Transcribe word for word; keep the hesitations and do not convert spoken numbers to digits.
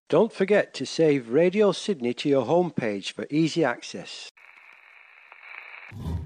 Don't forget to save Radio Sydney to your homepage for easy access.